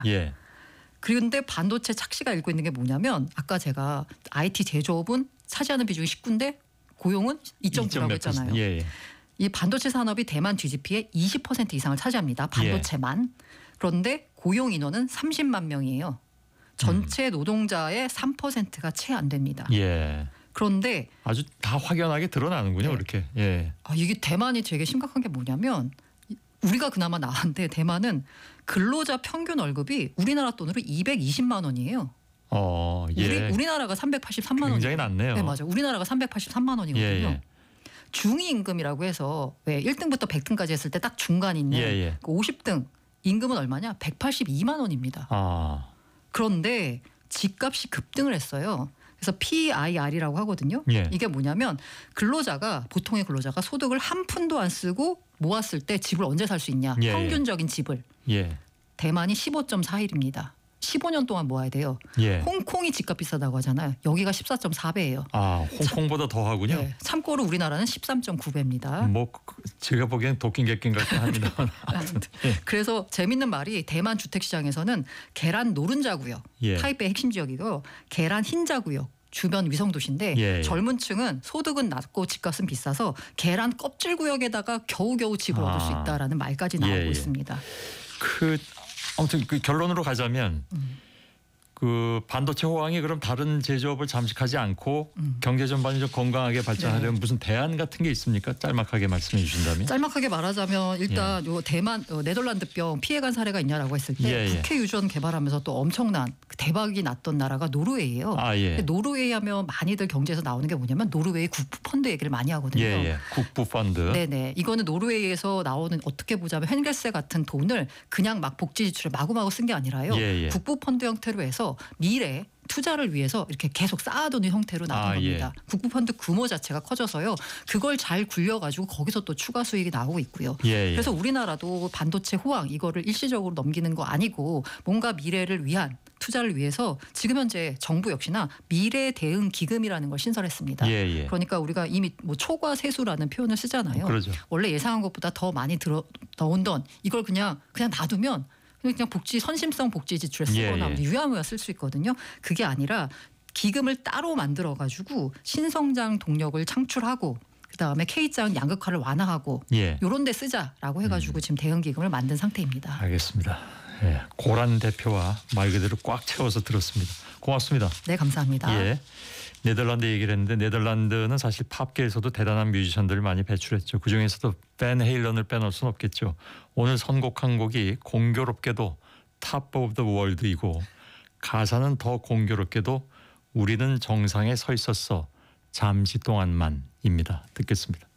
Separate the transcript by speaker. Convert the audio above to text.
Speaker 1: 예.
Speaker 2: 그런데 반도체 착시가 일고 있는 게 뭐냐면 아까 제가 IT 제조업은 차지하는 비중이 19인데 고용은 2.9라고 했잖아요.
Speaker 1: 예.
Speaker 2: 이 반도체 산업이 대만 GDP의 20% 이상을 차지합니다. 반도체만. 그런데 고용 인원은 30만 명이에요. 전체 노동자의 3%가 채 안 됩니다.
Speaker 1: 예.
Speaker 2: 그런데
Speaker 1: 아주 다 확연하게 드러나는군요.
Speaker 2: 네.
Speaker 1: 그렇게. 예.
Speaker 2: 이게 대만이 되게 심각한 게 뭐냐면 우리가 그나마 나은데 대만은 근로자 평균 월급이 우리나라 돈으로 220만 원이에요.
Speaker 1: 예.
Speaker 2: 우리나라가 383만 원.
Speaker 1: 굉장히 낮네요.
Speaker 2: 네, 맞아요. 우리나라가 383만 원이거든요.
Speaker 1: 예.
Speaker 2: 중위 임금이라고 해서 왜 1등부터 100등까지 했을 때 딱 중간 있는
Speaker 1: 예.
Speaker 2: 그 50등 임금은 얼마냐? 182만 원입니다. 그런데 집값이 급등을 했어요. 그래서 PIR이라고 하거든요.
Speaker 1: 예.
Speaker 2: 이게 뭐냐면 보통의 근로자가 소득을 한 푼도 안 쓰고 모았을 때 집을 언제 살 수 있냐.
Speaker 1: 예.
Speaker 2: 평균적인 집을.
Speaker 1: 예.
Speaker 2: 대만이 15.41입니다. 15년 동안 모아야 돼요.
Speaker 1: 예.
Speaker 2: 홍콩이 집값 비싸다고 하잖아요. 여기가 14.4배예요.
Speaker 1: 홍콩보다 더 하군요.
Speaker 2: 네, 참고로 우리나라는 13.9배입니다.
Speaker 1: 뭐 제가 보기엔 도끼 객긴 같긴 합니다. 예.
Speaker 2: 그래서 재밌는 말이 대만 주택시장에서는 계란 노른자구역,
Speaker 1: 예.
Speaker 2: 타이베이 핵심 지역이고 계란 흰자구역. 주변 위성도시인데
Speaker 1: 예.
Speaker 2: 젊은 층은 소득은 낮고 집값은 비싸서 계란 껍질 구역에다가 겨우겨우 집을 얻을 수 있다라는 말까지 나오고 있습니다.
Speaker 1: 아무튼 그 결론으로 가자면 그 반도체 호황이 그럼 다른 제조업을 잠식하지 않고 경제 전반이 좀 건강하게 발전하려면 무슨 대안 같은 게 있습니까? 짤막하게 말씀해 주신다면.
Speaker 2: 짤막하게 말하자면 일단 요 대만 네덜란드병 피해간 사례가 있냐라고 했을 때 국회 유전 개발하면서 또 엄청난 대박이 났던 나라가 노르웨이예요. 노르웨이 하면 많이들 경제에서 나오는 게 뭐냐면 노르웨이 국부 펀드 얘기를 많이 하거든요.
Speaker 1: 국부 펀드.
Speaker 2: 네네. 이거는 노르웨이에서 나오는 어떻게 보자면 횡결세 같은 돈을 그냥 막 복지 지출에 마구마구 쓴 게 아니라요. 국부 펀드 형태로 해서 미래 투자를 위해서 이렇게 계속 쌓아두는 형태로 나온 겁니다. 국부펀드 규모 자체가 커져서요. 그걸 잘 굴려가지고 거기서 또 추가 수익이 나오고 있고요. 그래서 우리나라도 반도체 호황 이거를 일시적으로 넘기는 거 아니고 뭔가 미래를 위한 투자를 위해서 지금 현재 정부 역시나 미래 대응 기금이라는 걸 신설했습니다. 그러니까 우리가 이미 뭐 초과 세수라는 표현을 쓰잖아요. 원래 예상한 것보다 더 많이 넣은 돈 이걸 그냥 놔두면 그냥 선심성 복지 지출에 쓰거나 유야무야 쓸 수 있거든요. 그게 아니라 기금을 따로 만들어 가지고 신성장 동력을 창출하고 그다음에 K장 양극화를 완화하고 이런 데 쓰자라고 해가지고 지금 대응 기금을 만든 상태입니다.
Speaker 1: 알겠습니다. 고란 대표와 말 그대로 꽉 채워서 들었습니다. 고맙습니다.
Speaker 2: 네, 감사합니다.
Speaker 1: 네덜란드 얘기를 했는데 네덜란드는 사실 팝계에서도 대단한 뮤지션들을 많이 배출했죠. 그중에서도 벤 헤일런을 빼놓을 수는 없겠죠. 오늘 선곡한 곡이 공교롭게도 탑 오브 더 월드이고 가사는 더 공교롭게도 우리는 정상에 서 있었어 잠시 동안만입니다. 듣겠습니다.